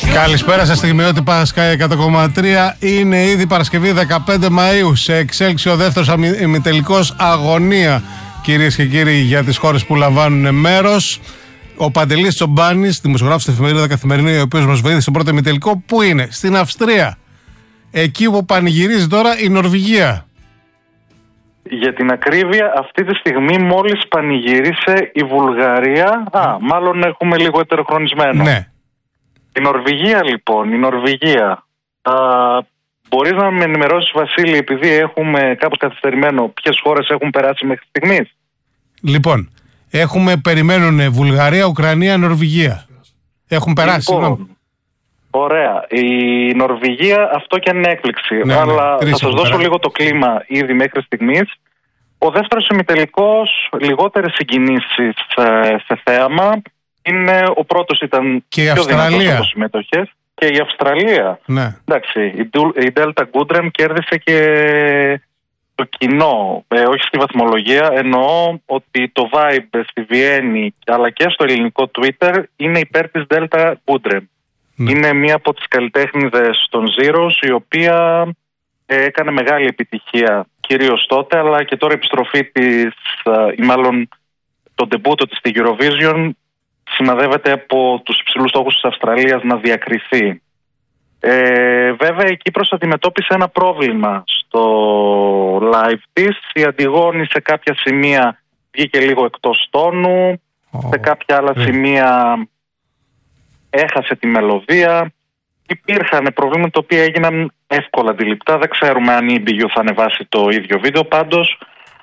Καλησπέρα σας, στιγμιότυπα Sky 100,3. Είναι ήδη Παρασκευή 15 Μαΐου. Σε εξέλιξη ο δεύτερος ημιτελικός αγωνία, κυρίες και κύριοι, για τις χώρες που λαμβάνουν μέρος. Ο Παντελής Τσομπάνης, δημοσιογράφος στην εφημερίδα Καθημερινή, ο οποίος μας βοήθησε στον πρώτο ημιτελικό. Πού είναι? Στην Αυστρία. Εκεί που πανηγυρίζει τώρα η Νορβηγία. Για την ακρίβεια, αυτή τη στιγμή μόλις πανηγύρισε η Βουλγαρία. Μάλλον έχουμε λίγο ετεροχρονισμένο. Ναι. Η Νορβηγία, λοιπόν, η Νορβηγία. Μπορείς να με ενημερώσεις, Βασίλη, επειδή έχουμε κάπως καθυστερημένο, ποιες χώρες έχουν περάσει μέχρι στιγμής? Λοιπόν, περιμένουν Βουλγαρία, Ουκρανία, Νορβηγία. Έχουν περάσει, λοιπόν, ωραία. Η Νορβηγία, αυτό και αν είναι έκπληξη. Ναι, αλλά θα σας δώσω λίγο το κλίμα ήδη μέχρι στιγμής. Ο δεύτερος ημιτελικός, λιγότερες συγκινήσεις σε θέαμα. Είναι ο πρώτος, ήταν και πιο δυνατός από συμμετοχές. Και η Αυστραλία. Ναι. Εντάξει, η Delta Goodrem κέρδισε και το κοινό. Όχι στη βαθμολογία, εννοώ ότι το vibe στη Βιέννη αλλά και στο ελληνικό Twitter είναι υπέρ της Delta Goodrem. Ναι. Είναι μία από τις καλλιτέχνηδες των Zeros, η οποία έκανε μεγάλη επιτυχία κυρίως τότε, αλλά και τώρα η επιστροφή της, ή μάλλον το ντεμπούτο της στη Eurovision, συναδεύεται από τους υψηλούς στόχους της Αυστραλίας να διακριθεί. Βέβαια η Κύπρος αντιμετώπισε ένα πρόβλημα στο live της. Η Αντιγόνη σε κάποια σημεία βγήκε λίγο εκτός τόνου, σε κάποια άλλα σημεία έχασε τη μελωδία. Υπήρχαν προβλήματα τα οποία έγιναν εύκολα αντιληπτά. Δεν ξέρουμε αν η EBU θα ανεβάσει το ίδιο βίντεο. Πάντως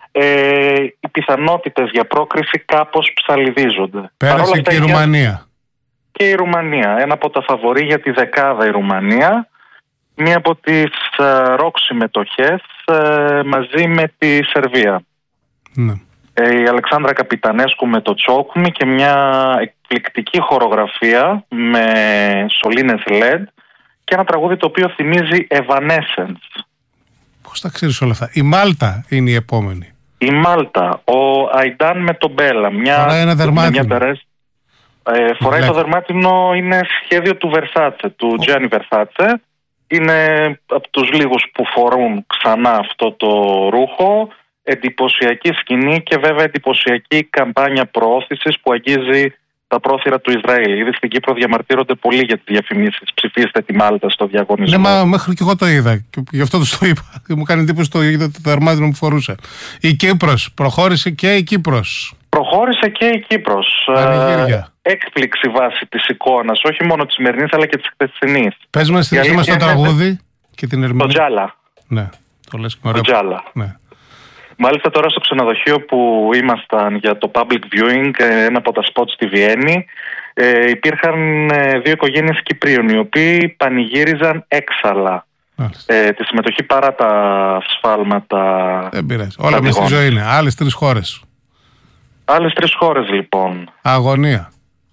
οι πιθανότητες για πρόκριση κάπως ψαλιδίζονται. Πέρασε και η Ρουμανία. Και η Ρουμανία. Ένα από τα φαβορί για τη δεκάδα η Ρουμανία. Μία από τις ροκ συμμετοχές μαζί με τη Σερβία. Ναι. Η Αλεξάνδρα Καπιτανέσκου με το Τσόκμι και μια εκπληκτική χορογραφία με σωλήνες LED και ένα τραγούδι το οποίο θυμίζει Evanescence. Πώς τα ξέρεις όλα αυτά? Η Μάλτα είναι η επόμενη. Η Μάλτα. Ο Αϊντάν με τον Μπέλα. Φοράει ένα δερμάτινο. Φοράει το δερμάτινο, είναι σχέδιο του Versace, του Gianni Versace. Είναι από τους λίγους που φορούν ξανά αυτό το ρούχο. Εντυπωσιακή σκηνή και βέβαια εντυπωσιακή καμπάνια προώθησης που αγγίζει τα πρόθυρα του Ισραήλ. Ήδη στην Κύπρο διαμαρτύρονται πολύ για τις διαφημίσεις. Ψηφίστε τη Μάλτα στο διαγωνισμό. Ναι, μα μέχρι και εγώ το είδα. Και γι' αυτό τους το είπα. Μου κάνει εντύπωση το δερμάτινο που φορούσε. Η Κύπρος. Προχώρησε και η Κύπρος. Προχώρησε και η Κύπρος. Έκπληξη βάση της εικόνας. Όχι μόνο της σημερινής αλλά και της χθεσινής. Πες μας τη μας το τραγούδι και την ερμηνεία. Το Τζάλα. Ναι, το λες και το Τζάλα. Ναι. Μάλιστα τώρα στο ξενοδοχείο που ήμασταν για το public viewing, ένα από τα spots στη Βιέννη, υπήρχαν δύο οικογένειες Κυπρίων οι οποίοι πανηγύριζαν έξαλα τη συμμετοχή παρά τα σφάλματα. Δεν πειράζει. Όλα μες στη ζωή είναι. Άλλες 3 χώρες. Άλλες 3 χώρες λοιπόν. Αγωνία.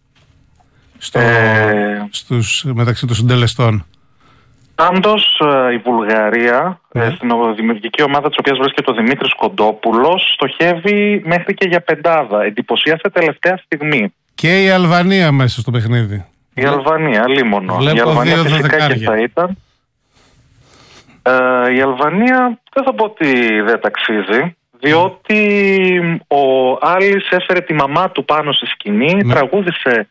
Μεταξύ των συντελεστών. Πάντως η Βουλγαρία, στην δημιουργική ομάδα της οποίας βρίσκεται ο Δημήτρης Κοντόπουλος, στοχεύει μέχρι και για πεντάδα. Εντυπωσίασε τελευταία στιγμή. Και η Αλβανία μέσα στο παιχνίδι. Η Αλβανία, λίμωνο. Η Αλβανία φυσικά και θα ήταν. Η Αλβανία δεν θα πω ότι δεν ταξίζει, διότι ο Άλης έφερε τη μαμά του πάνω στη σκηνή, τραγούδισε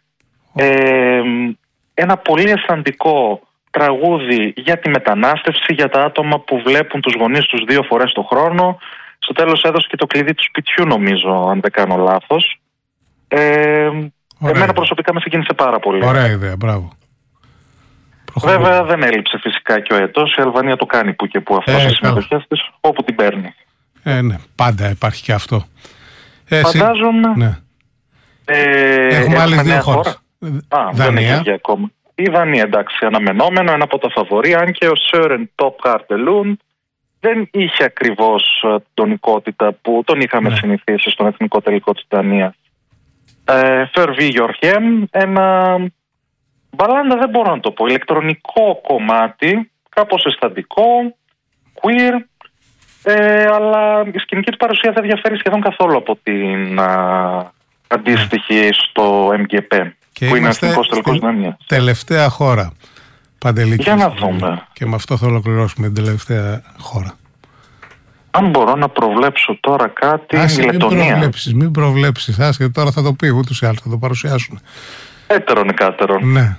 ένα πολύ αισθαντικό τραγούδι για τη μετανάστευση, για τα άτομα που βλέπουν τους γονείς τους 2 φορές το χρόνο. Στο τέλος έδωσε και το κλειδί του σπιτιού, νομίζω, αν δεν κάνω λάθος. Εμένα προσωπικά με συγκίνησε πάρα πολύ. Ωραία ιδέα, μπράβο. Βέβαια δεν έλειψε φυσικά και ο ετός. Η Αλβανία το κάνει που και που αυτό στις συμμετοχές της, όπου την παίρνει. Ναι, πάντα υπάρχει και αυτό. Φαντάζομαι. Ναι. Έχουμε άλλες 2 χώρες. Δανία. Η Δανία, εντάξει, αναμενόμενο, ένα από τα φαβορί, αν και ο Σέρεν Τόπ Χαρτελούν δεν είχε ακριβώς τονικότητα που τον είχαμε συνηθίσει στον εθνικό τελικό της Δανίας. Φερβί Γιορχέμ, ένα μπαλάντα δεν μπορώ να το πω, ηλεκτρονικό κομμάτι, κάπως αισθαντικό, queer, αλλά η σκηνική του παρουσία δεν διαφέρει σχεδόν καθόλου από την αντίστοιχη στο MGP. Και που είναι εθνικός τελικός Δανίας. Τελευταία χώρα. Παντελή. Για να δούμε. Και με αυτό θα ολοκληρώσουμε την τελευταία χώρα. Αν μπορώ να προβλέψω τώρα κάτι, η Λετωνία. Μην προβλέψεις, άσε, τώρα θα το πει ούτως ή άλλως, θα το παρουσιάσουν. Έτερον ή κάτερον. Ναι.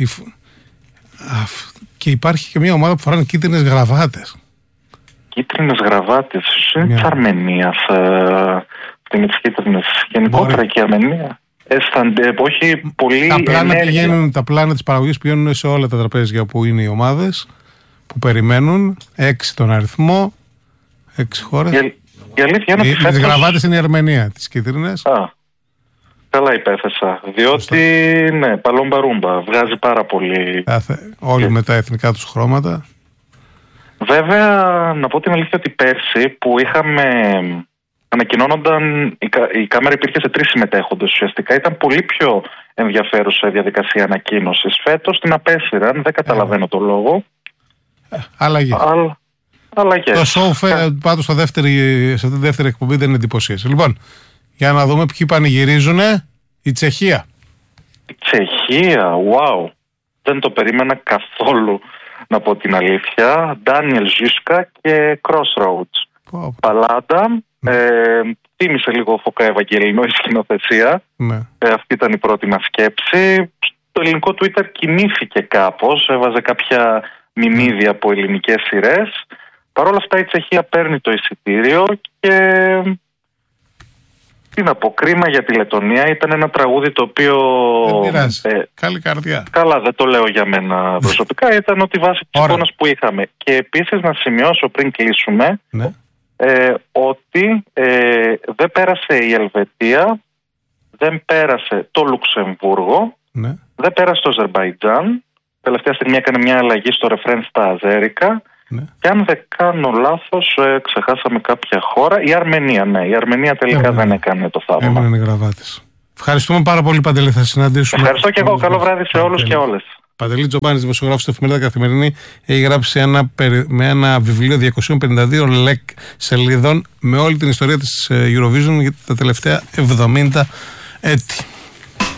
Και υπάρχει και μια ομάδα που φοράνε κίτρινες γραβάτες. Κίτρινες γραβάτες, είναι της Αρμενίας, αυτή με τις κίτρινες. Γενικότερα και η Αρμενία. Όχι πολύ τα πλάνα της παραγωγής πηγαίνουν σε όλα τα τραπέζια που είναι οι ομάδες, που περιμένουν, 6 τον αριθμό, 6 χώρες. Η αλήθεια είναι ότι τις γραβάτες είναι η Αρμενία, τις κίτρινες. Καλά υπέθεσα, διότι ναι, παλόμπα-ρούμπα, βγάζει πάρα πολύ. Όλοι με τα εθνικά τους χρώματα. Βέβαια, να πω την αλήθεια ότι πέρσι που ανακοινώνονταν, η κάμερα υπήρχε σε 3 συμμετέχοντες ουσιαστικά, ήταν πολύ πιο ενδιαφέρουσα η διαδικασία ανακοίνωσης. Φέτος την απέσυραν, δεν καταλαβαίνω το λόγο. Αλλαγή. Αλλαγές. Το σόου πάντως σε αυτή τη δεύτερη εκπομπή δεν εντυπωσίασε. Λοιπόν, για να δούμε ποιοι πανηγυρίζουνε. Η Τσεχία. Η Τσεχία, wow. Δεν το περίμενα καθόλου, να πω την αλήθεια. Ντάνιελ Ζίσκα και Crossroads. Παλάντα. Θύμισε λίγο ο Φωκά Ευαγγελινό η σκηνοθεσία. Ναι. Αυτή ήταν η πρώτη μας σκέψη. Το ελληνικό Twitter κινήθηκε κάπως. Έβαζε κάποια μιμίδια από ελληνικές σειρές. Παρ' όλα αυτά η Τσεχία παίρνει το εισιτήριο και... Τι να πω, κρίμα για τη Λετωνία. Ήταν ένα τραγούδι το οποίο... Δεν πειράζει. Καλή καρδιά. Καλά, δεν το λέω για μένα προσωπικά. Ήταν ότι βάσει της εικόνας που είχαμε. Και επίσης να σημειώσω πριν κλείσουμε, ναι, ότι δεν πέρασε η Ελβετία, δεν πέρασε το Λουξεμβούργο, ναι, δεν πέρασε το Αζερμπαϊτζάν. Τελευταία στιγμή έκανε μια αλλαγή στο ρεφρέν στα αζέρικα. Ναι. Και αν δεν κάνω λάθος, ξεχάσαμε κάποια χώρα. Η Αρμενία, ναι. Η Αρμενία τελικά δεν έκανε το θαύμα. Έμειναν οι γραβάτες. Ευχαριστούμε πάρα πολύ, Παντελή. Θα συναντήσουμε. Ευχαριστώ και εγώ. Καλό βράδυ σε όλους και όλες. Παντελή Τζομπάνης, δημοσιογράφος στην Εφημερίδα Καθημερινή, έχει γράψει με ένα βιβλίο 252 σελίδων με όλη την ιστορία της Eurovision για τα τελευταία 70 έτη.